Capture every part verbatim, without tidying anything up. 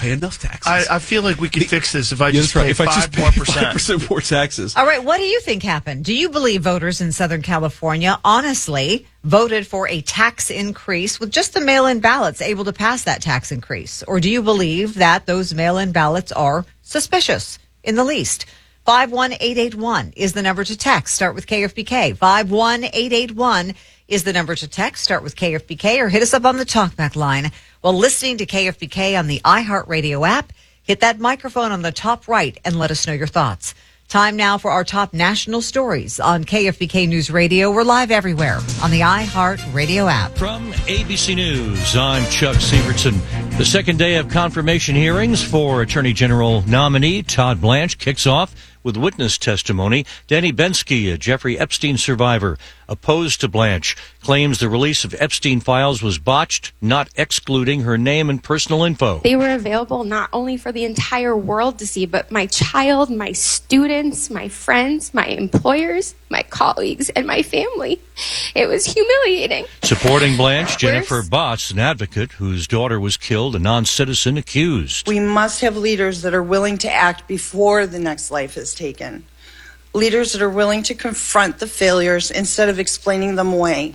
pay enough taxes. I, I feel like we could the, fix this if I yeah, just right. pay if I five just pay more percent. five percent more taxes. All right, what do you think happened? Do you believe voters in Southern California honestly voted for a tax increase with just the mail-in ballots able to pass that tax increase? Or do you believe that those mail-in ballots are suspicious in the least? five one eight eight one is the number to text. Start with K F B K. five one eight eight one is the number to text. Start with K F B K or hit us up on the talkback line. While listening to K F B K on the iHeartRadio app, hit that microphone on the top right and let us know your thoughts. Time now for our top national stories on K F B K News Radio. We're live everywhere on the iHeartRadio app. From A B C News, I'm Chuck Severson. The second day of confirmation hearings for Attorney General nominee Todd Blanche kicks off with witness testimony. Danny Bensky, a Jeffrey Epstein survivor, opposed to Blanche, claims the release of Epstein files was botched, not excluding her name and personal info. They were available not only for the entire world to see, but my child, my students, my friends, my employers, my colleagues, and my family. It was humiliating. Supporting Blanche, Jennifer Botts, an advocate whose daughter was killed, a non-citizen accused. We must have leaders that are willing to act before the next life is taken. Leaders that are willing to confront the failures instead of explaining them away.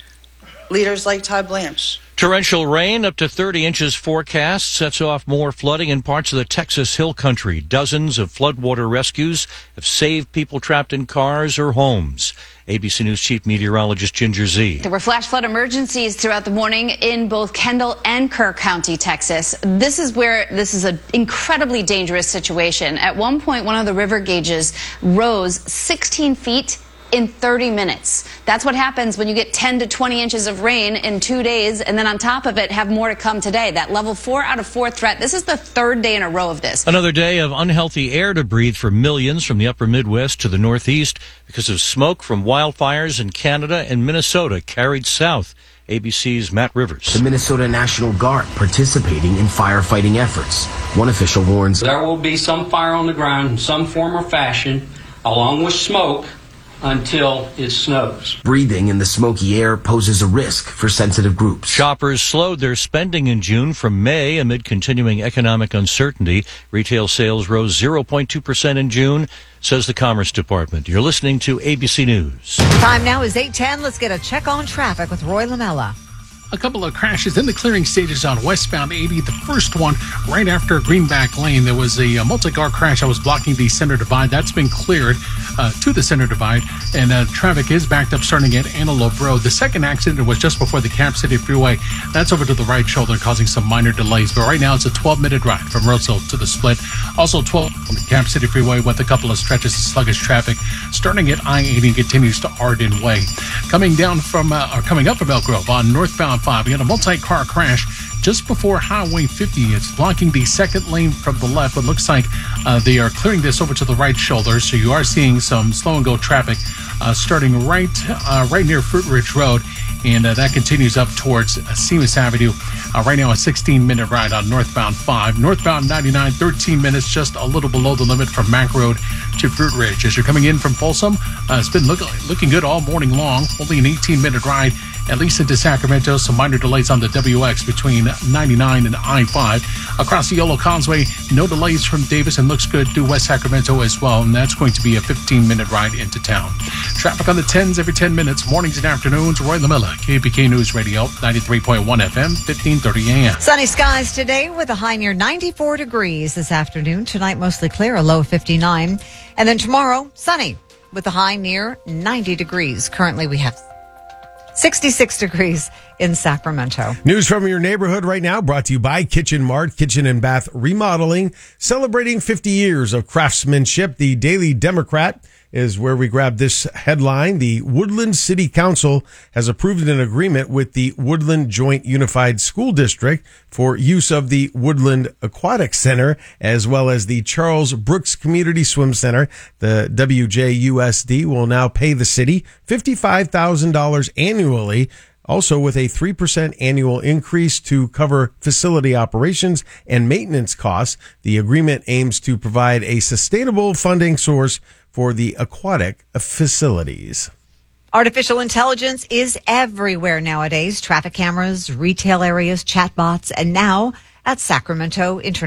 Leaders like Todd Blanche. Torrential rain up to thirty inches forecast sets off more flooding in parts of the Texas Hill Country. Dozens of floodwater rescues have saved people trapped in cars or homes. A B C News Chief Meteorologist Ginger Z. There were flash flood emergencies throughout the morning in both Kendall and Kerr County, Texas. This is where this is an incredibly dangerous situation. At one point, one of the river gauges rose sixteen feet in thirty minutes. That's what happens when you get ten to twenty inches of rain in two days, and then on top of it, have more to come today. That level four out of four threat. This is the third day in a row of this. Another day of unhealthy air to breathe for millions from the upper Midwest to the Northeast because of smoke from wildfires in Canada and Minnesota carried south. A B C's Matt Rivers. The Minnesota National Guard participating in firefighting efforts. One official warns there will be some fire on the ground in some form or fashion, along with smoke, until it snows. Breathing in the smoky air poses a risk for sensitive groups. Shoppers slowed their spending in June from May amid continuing economic uncertainty. Retail sales rose zero point two percent in June, says the Commerce Department. You're listening to A B C News. Time now is eight ten. Let's get a check on traffic with Roy Lamella. A couple of crashes in the clearing stages on westbound eighty. The first one right after Greenback Lane. There was a, a multi-car crash that was blocking the center divide. That's been cleared uh, to the center divide, and uh, traffic is backed up starting at Antelope Road. The second accident was just before the Cap City Freeway. That's over to the right shoulder, causing some minor delays. But right now, it's a twelve-minute ride from Roseville to the Split. Also, twelve on the Cap City Freeway with a couple of stretches of sluggish traffic, starting at I eighty and continues to Arden Way. Coming down from, uh, or coming up from Elk Grove on northbound five, we had a multi-car crash just before Highway fifty. It's blocking the second lane from the left, but looks like uh, they are clearing this over to the right shoulder. So you are seeing some slow and go traffic uh, starting right uh, right near Fruit Ridge Road, and uh, that continues up towards uh, Seamus Avenue. Uh, right now, a sixteen-minute ride on northbound five. Northbound ninety-nine, thirteen minutes, just a little below the limit from Mack Road to Fruit Ridge. As you're coming in from Folsom, uh, it's been look, looking good all morning long. Only an eighteen-minute ride, at least into Sacramento. Some minor delays on the W X between ninety-nine and I five. Across the Yolo Causeway, no delays from Davis, and looks good through West Sacramento as well. And that's going to be a fifteen-minute ride into town. Traffic on the tens every ten minutes, mornings and afternoons. Roy Lamella, K P K News Radio, ninety-three point one F M, fifteen thirty A M. Sunny skies today with a high near ninety-four degrees this afternoon. Tonight, mostly clear, a low fifty-nine. And then tomorrow, sunny with a high near ninety degrees. Currently, we have sixty-six degrees in Sacramento. News from your neighborhood right now brought to you by Kitchen Mart, Kitchen and Bath Remodeling, celebrating fifty years of craftsmanship. The Daily Democrat is where we grab this headline. The Woodland City Council has approved an agreement with the Woodland Joint Unified School District for use of the Woodland Aquatic Center as well as the Charles Brooks Community Swim Center. The W J U S D will now pay the city fifty-five thousand dollars annually, also with a three percent annual increase to cover facility operations and maintenance costs. The agreement aims to provide a sustainable funding source for the aquatic facilities. Artificial intelligence is everywhere nowadays. Traffic cameras, retail areas, chatbots, and now at Sacramento International.